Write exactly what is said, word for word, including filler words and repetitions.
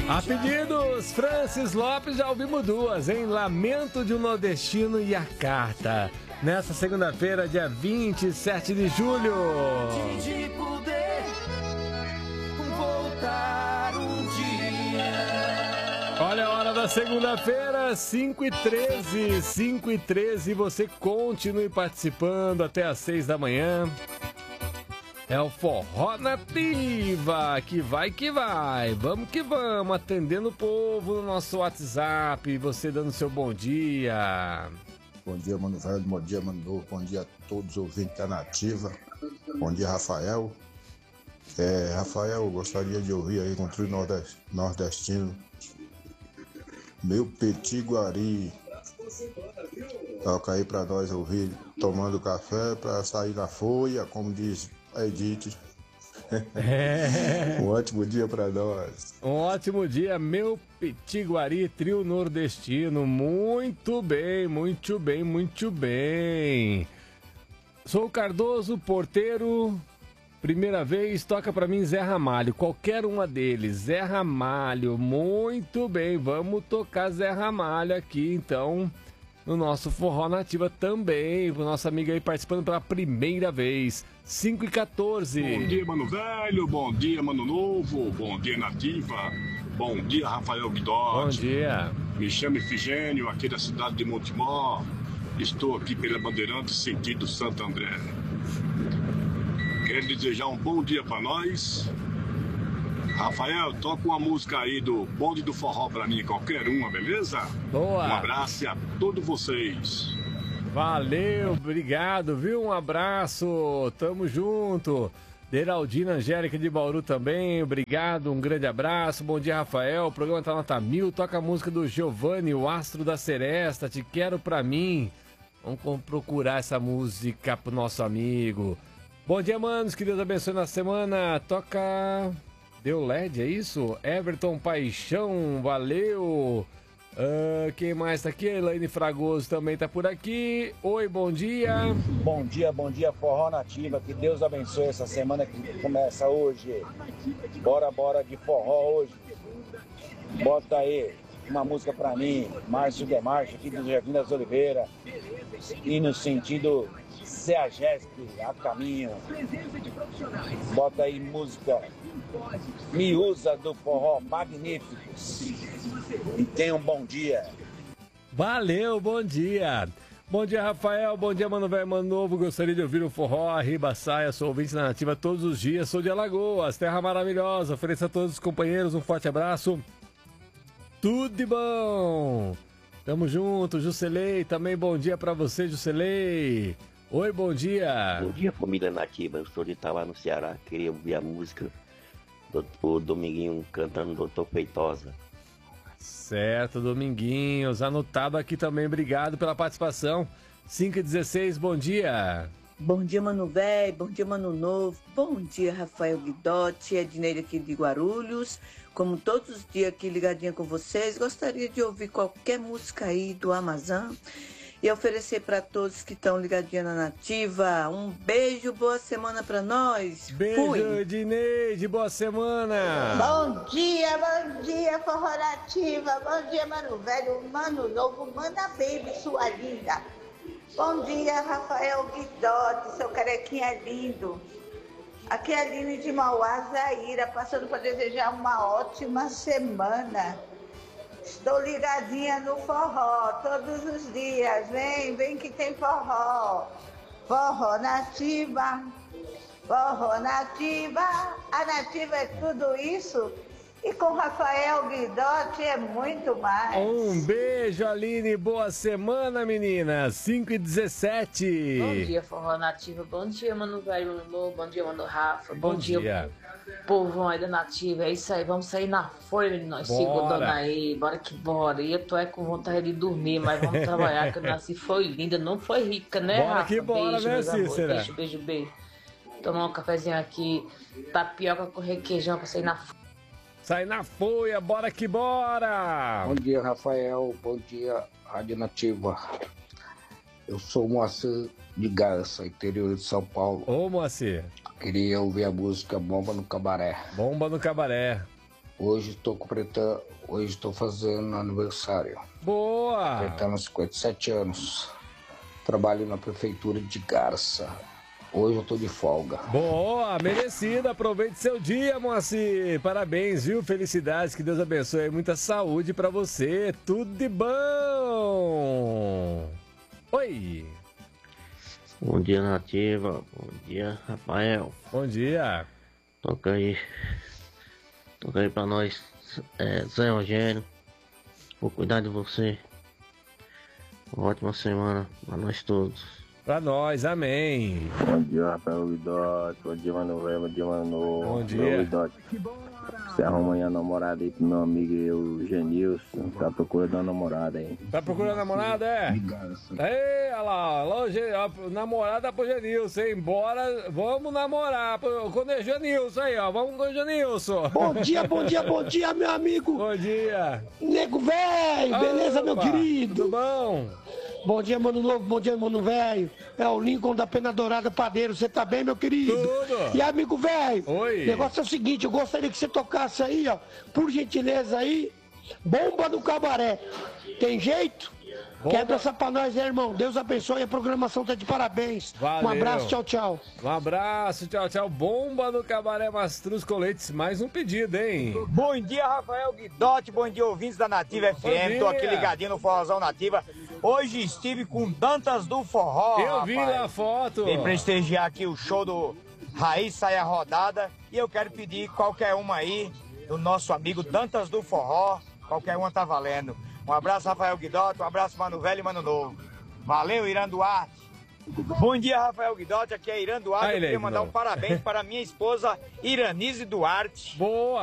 A pedidos, Francis Lopes, já ouvimos duas, hein? Lamento de um Nordestino e a Carta. Nessa segunda-feira, dia vinte e sete de julho. De poder voltar um dia. Olha a hora da segunda-feira, cinco e treze. cinco e treze. Você continue participando até às seis da manhã. É o Forró Nativa, que vai que vai, vamos que vamos, atendendo o povo no nosso WhatsApp, você dando seu bom dia. Bom dia, Mano Velho, bom dia, Mano Novo, bom dia a todos os ouvintes da Nativa, bom dia, Rafael. É, Rafael, eu gostaria de ouvir aí com o trio nordestino, Meu Petit Guari. Toca aí pra nós ouvir, tomando café, pra sair na folha, como diz a Edith. É. Um ótimo dia pra nós. Um ótimo dia, Meu Petit Guari, trio nordestino. Muito bem, muito bem, muito bem. Sou o Cardoso, porteiro. Primeira vez, toca pra mim Zé Ramalho. Qualquer uma deles, Zé Ramalho. Muito bem, vamos tocar Zé Ramalho aqui, então, no nosso Forró Nativa também. O nosso amigo aí participando pela primeira vez. cinco e quatorze. Bom dia, Mano Velho. Bom dia, Mano Novo. Bom dia, Nativa. Bom dia, Rafael Guidotti. Bom dia. Me chamo Efigênio, aqui da cidade de Montemor. Estou aqui pela Bandeirantes, sentido Santo André. Quero desejar um bom dia para nós. Rafael, toca uma música aí do Bonde do Forró pra mim, qualquer uma, beleza? Boa. Um abraço a todos vocês. Valeu, obrigado, viu? Um abraço, tamo junto. Deraldina Angélica de Bauru também, obrigado, um grande abraço. Bom dia, Rafael. O programa tá nota mil, toca a música do Giovanni, o Astro da Seresta, Te Quero Pra Mim. Vamos procurar essa música pro nosso amigo. Bom dia, manos, que Deus abençoe na semana. Toca... Deu L E D, é isso? Everton Paixão, valeu. Uh, quem mais tá aqui? Elaine Fragoso também tá por aqui. Oi, bom dia. Bom dia, bom dia, Forró Nativa. Que Deus abençoe essa semana que começa hoje. Bora, bora de forró hoje. Bota aí uma música pra mim, Márcio Demarche, aqui do Jardim das Oliveiras. E no sentido Ceagesp, a caminho. Bota aí música Miúza do Forró Magníficos. E tenha um bom dia. Valeu, bom dia. Bom dia, Rafael. Bom dia, Mano Velho, Mano Novo. Gostaria de ouvir o Forró, Arriba Saia. Sou ouvinte da Nativa todos os dias. Sou de Alagoas, terra maravilhosa. Ofereço a todos os companheiros um forte abraço. Tudo de bom. Tamo junto, Juscelei. Também bom dia pra você, Juscelei. Oi, bom dia. Bom dia, família Nativa. Eu sou de Itauá, no Ceará. Queria ouvir a música do Dominguinho cantando Doutor Feitosa. Certo, Dominguinhos. Anotado aqui também. Obrigado pela participação. cinco e dezesseis, bom dia. Bom dia, Mano Velho. Bom dia, Mano Novo. Bom dia, Rafael Guidotti. Edneira aqui de Guarulhos. Como todos os dias aqui ligadinha com vocês, gostaria de ouvir qualquer música aí do Amazon e oferecer para todos que estão ligadinhos na Nativa. Um beijo, boa semana para nós. Beijo, Edneide, boa semana. Bom dia, bom dia, Forró Nativa. Bom dia, Mano Velho, Mano Novo, Mana Baby, sua linda. Bom dia, Rafael Guidotti, seu carequinha lindo. Aqui é a Aline de Mauá, Zaira, passando para desejar uma ótima semana. Estou ligadinha no forró todos os dias. Vem, vem que tem forró. Forró Nativa, Forró Nativa. A Nativa é tudo isso. E com Rafael Guidotti é muito mais. Um beijo, Aline. Boa semana, meninas. cinco e dezessete. Bom dia, Forró Nativa. Bom dia, Mano Velho, Mano Novo. Bom dia, Mano Rafa. Bom, Bom dia, dia, povo aí da Nativa. É isso aí. Vamos sair na folha de nós. Segundando aí. Bora que bora. E eu tô é com vontade de dormir, mas vamos trabalhar, que eu nasci foi linda. Não foi rica, né, bora Rafa? Que bora, beijo, né, meus amores. Cícera? Beijo, beijo, beijo. Tomar um cafezinho aqui. Tapioca com requeijão pra sair na folha. Sai na folha, bora que bora! Bom dia, Rafael. Bom dia, Rádio Nativa. Eu sou o Moacir de Garça, interior de São Paulo. Ô, Moacir. Queria ouvir a música Bomba no Cabaré. Bomba no Cabaré. Hoje estou completando, hoje estou fazendo aniversário. Boa! Completando cinquenta e sete anos. Trabalho na prefeitura de Garça. Hoje eu tô de folga. Boa, merecida. Aproveite seu dia, Moacir. Parabéns, viu? Felicidades, que Deus abençoe. Muita saúde pra você. Tudo de bom. Oi. Bom dia, Nativa. Bom dia, Rafael. Bom dia. Toca aí. Toca aí pra nós, é, Zé Eugênio. Vou cuidar de você. Uma ótima semana pra nós todos. Pra nós, amém. Bom dia, Rafael Guidotti. Bom dia, Mano Velho. Bom dia, Mano. Bom dia. Guidotti. Você arruma aí a namorada aí pro meu amigo o Genilson. Tá procurando uma namorada aí. Tá procurando namorada, é? Ei, olha lá, lá o Ge- ó, namorada pro Genilson, hein? Bora, vamos namorar pro- com o Genilson aí, ó. Vamos com o Genilson. Bom dia, bom dia, bom dia, meu amigo. Bom dia. Nego velho, beleza, meu Opa, querido? Tudo bom? Bom dia, mano novo, bom dia, mano velho. É o Lincoln da Pena Dourada Padeiro, você tá bem, meu querido? Tudo. E amigo velho? Oi. O negócio é o seguinte, eu gostaria que você tocasse aí, ó, por gentileza aí, Bomba do Cabaré. Tem jeito? Bomba. Quebra essa pra nós, né, irmão? Deus abençoe, a programação tá de parabéns. Valeu. Um abraço, tchau, tchau. Um abraço, tchau, tchau. Bomba no Cabaré Mastruz Coletes. Mais um pedido, hein? Bom dia, Rafael Guidotti. Bom dia, ouvintes da Nativa F M. Tô aqui ligadinho no Forrozão Nativa. Hoje estive com Dantas do Forró. Eu vi rapaz. lá a foto. Vem prestigiar aqui o show do Raiz Saia Rodada. E eu quero pedir qualquer uma aí do nosso amigo Dantas do Forró. Qualquer uma tá valendo. Um abraço, Rafael Guidotti. Um abraço, Mano Velho e Mano Novo. Valeu, Irã Duarte. Bom dia, Rafael Guidotti. Aqui é Irã Duarte. Aí, Eu queria Leide, mandar não. um parabéns para minha esposa Iranise Duarte. Boa.